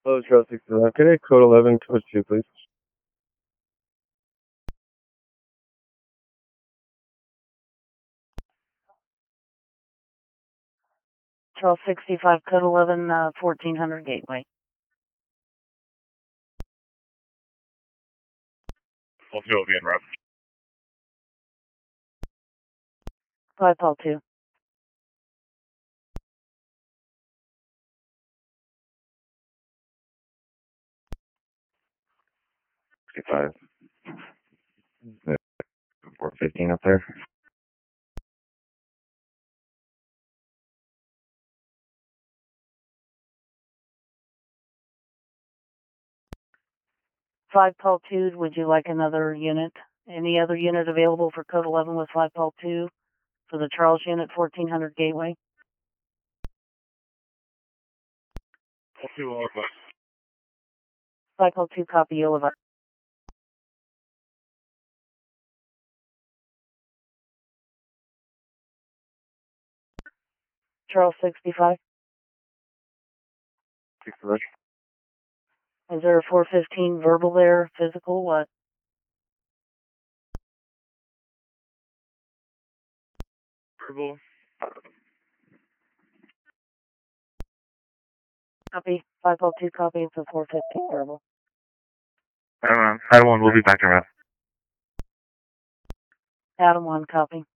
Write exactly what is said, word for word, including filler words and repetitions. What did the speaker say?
Hello, Charles sixty-nine. Can I code eleven, code two, please? Charles sixty-five, code eleven, uh, fourteen hundred Gateway. Paul two will be in route. five Paul two. sixty-five. four fifteen up there. five Paul two, would you like another unit? Any other unit available for code eleven with five Paul two for the Charles unit, fourteen hundred Gateway? Paul two will request. five Paul two, copy, you'll have Charles sixty-five. sixty-five. Is there a four fifteen verbal there, physical, what? Verbal. Copy, five Paul two, copy, it's a four fifteen verbal. Adam one, Adam one, we'll be back in route. Adam one, copy.